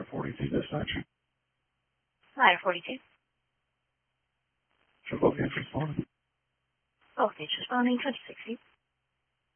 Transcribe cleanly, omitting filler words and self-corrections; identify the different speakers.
Speaker 1: Ladder 42 dispatch.
Speaker 2: Ladder 42.
Speaker 1: Show both units responding.
Speaker 2: Both units responding, 2060.